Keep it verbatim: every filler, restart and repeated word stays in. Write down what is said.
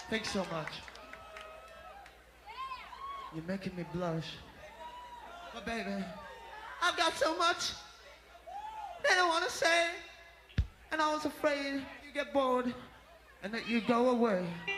Thanks so much. You're making me blush. But baby, I've got so much that I want to say. And I was afraid you get bored and that you go away.